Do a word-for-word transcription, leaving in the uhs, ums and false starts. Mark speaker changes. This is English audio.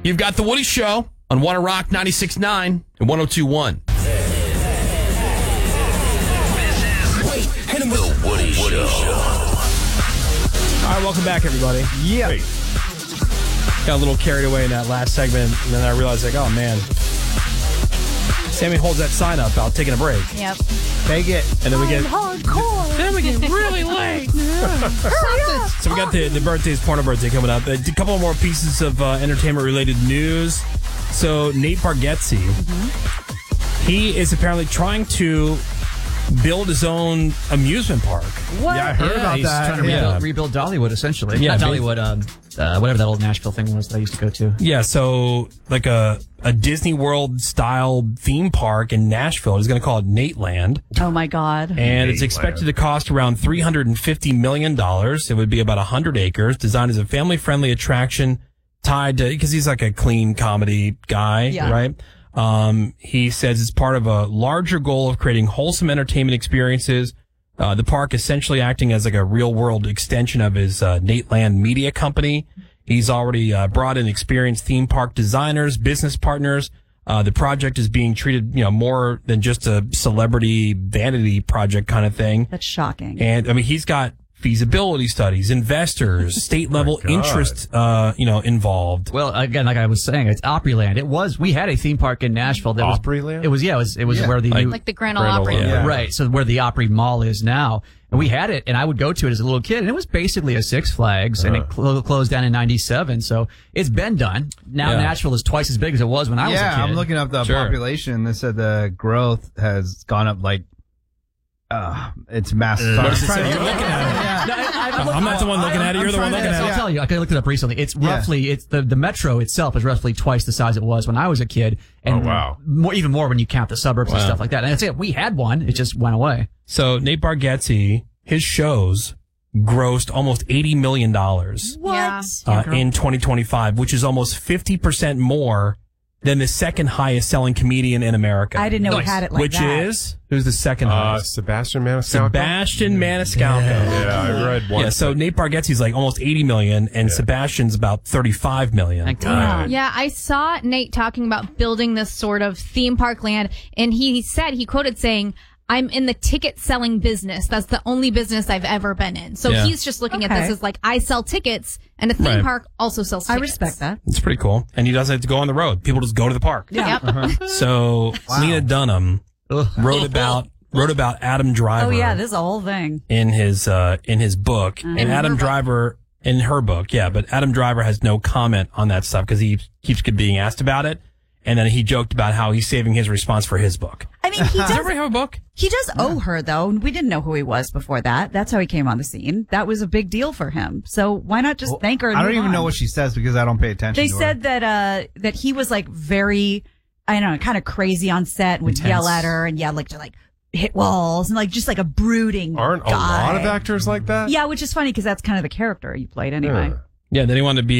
Speaker 1: You've got The Woody Show on Wanna Rock ninety-six point nine and one oh two point one.
Speaker 2: The Woody Show.
Speaker 3: All right, welcome back, everybody.
Speaker 4: Yeah.
Speaker 3: Hey. Got a little carried away in that last segment, and then I realized, like, oh, man. Sammy holds that sign up about taking a break.
Speaker 5: Yep.
Speaker 4: Take it.
Speaker 3: And then we get...
Speaker 5: hardcore.
Speaker 3: Then we get really late. So we got the, the birthdays, porno birthday coming up. A couple more pieces of uh, entertainment-related news. So Nate Bargatze, mm-hmm. he is apparently trying to build his own amusement park.
Speaker 4: What? Yeah, I heard
Speaker 6: yeah,
Speaker 4: about
Speaker 6: he's
Speaker 4: that.
Speaker 6: trying to
Speaker 3: Yeah.
Speaker 6: rebuild, rebuild Dollywood, essentially.
Speaker 3: Yeah,
Speaker 6: Not Dollywood, um, uh, whatever that old Nashville thing was that I used to go to.
Speaker 3: Yeah, so like a, a Disney World-style theme park in Nashville. He's going to call it Nateland.
Speaker 5: Oh, my God.
Speaker 3: And it's expected to cost around three hundred fifty million dollars. It would be about one hundred acres, designed as a family-friendly attraction tied to, because he's like a clean comedy guy,
Speaker 5: Yeah.
Speaker 3: right? Um, he says it's part of a larger goal of creating wholesome entertainment experiences. Uh, the park essentially acting as like a real-world extension of his uh, Nateland media company. He's already uh, brought in experienced theme park designers, business partners. Uh, the project is being treated, you know, more than just a celebrity vanity project kind of thing.
Speaker 5: That's shocking.
Speaker 3: And I mean, he's got feasibility studies, investors, state level
Speaker 4: God.
Speaker 3: interest, uh, you know, involved.
Speaker 6: Well, again, like I was saying, it's Opryland. It was, we had a theme park in Nashville. That
Speaker 4: Opryland?
Speaker 6: Was, it was, yeah, it was, it was
Speaker 4: Yeah.
Speaker 6: where the
Speaker 3: Like-
Speaker 6: new,
Speaker 5: Like the Grand Ole
Speaker 1: Grand Ole
Speaker 5: Opry.
Speaker 1: Opry.
Speaker 4: Yeah.
Speaker 6: right. So where the Opry Mall is now. And we had it, and I would go to it as a little kid, and it was basically a Six Flags, and it clo- closed down in ninety-seven, so it's been done. Now
Speaker 3: Yeah.
Speaker 6: Nashville is twice as big as it was when I was a
Speaker 4: Yeah,
Speaker 6: kid.
Speaker 4: I'm looking up the
Speaker 3: Sure.
Speaker 4: population. They said the growth has gone up like, uh, it's massive.
Speaker 3: What does it say? You're looking at it.
Speaker 4: Yeah.
Speaker 6: No, I, I,
Speaker 3: I'm not the one looking at it. You're the one
Speaker 4: trying
Speaker 3: looking
Speaker 4: to-
Speaker 3: at
Speaker 6: I'll
Speaker 3: it.
Speaker 6: tell you. I looked it up recently. It's
Speaker 4: Yeah.
Speaker 6: roughly, it's the, the metro itself is roughly twice the size it was when I was a kid. And
Speaker 4: Oh, wow.
Speaker 6: more, even more when you count the suburbs and
Speaker 3: Wow.
Speaker 6: stuff like that. And that's it. We had one. It just went away.
Speaker 3: So Nate Bargatze, his shows grossed almost eighty million dollars
Speaker 5: Yeah.
Speaker 3: uh, in twenty twenty-five, which is almost fifty percent more than the second highest selling comedian in America.
Speaker 5: I didn't know
Speaker 6: Nice.
Speaker 5: we had it like
Speaker 3: which
Speaker 5: that.
Speaker 3: is, who's the second
Speaker 7: Uh,
Speaker 3: highest?
Speaker 7: Sebastian Maniscalco.
Speaker 3: Sebastian Maniscalco.
Speaker 7: Yeah, I read one.
Speaker 3: Yeah, so Nate Bargatze's like almost eighty million, and
Speaker 7: Yeah.
Speaker 3: Sebastian's about thirty-five million.
Speaker 6: Thank God.
Speaker 5: Yeah, I saw Nate talking about building this sort of theme park land, and he said, he quoted saying, I'm in the ticket selling business. That's the only business I've ever been in. So
Speaker 3: Yeah.
Speaker 5: he's just looking at
Speaker 8: Okay.
Speaker 5: this as like, I sell tickets, and a theme
Speaker 3: Right.
Speaker 5: park also sells
Speaker 8: I
Speaker 5: tickets.
Speaker 8: respect that.
Speaker 3: It's pretty cool. And he doesn't have to go on the road. People just go to the park.
Speaker 8: Yeah.
Speaker 5: Yep.
Speaker 3: So Lena Dunham wrote about wrote about Adam Driver
Speaker 8: Oh yeah, this is a whole thing.
Speaker 3: in his uh, in his book. And Adam
Speaker 5: her book.
Speaker 3: Driver in her book, yeah, but Adam Driver has no comment on that stuff because he keeps being asked about it. And then he joked about how he's saving his response for his book.
Speaker 8: I mean, he
Speaker 3: Does
Speaker 8: does.
Speaker 3: everybody have a book?
Speaker 8: He does owe her though. We didn't know who he was before that. That's how he came on the scene. That was a big deal for him. So why not just thank her? And
Speaker 4: I don't
Speaker 8: move
Speaker 4: even
Speaker 8: on?
Speaker 4: know what she says because I don't pay attention
Speaker 8: They
Speaker 4: to
Speaker 8: said
Speaker 4: her.
Speaker 8: that uh that he was like very, I don't know, kind of crazy on set and would
Speaker 6: Intense.
Speaker 8: yell at her and yeah, like to like hit walls and like just like a brooding.
Speaker 7: Aren't a
Speaker 8: guy.
Speaker 7: lot of actors like that?
Speaker 8: Yeah, which is funny because that's kind of the character you played anyway.
Speaker 7: Yeah.
Speaker 3: Yeah, then he wanted to be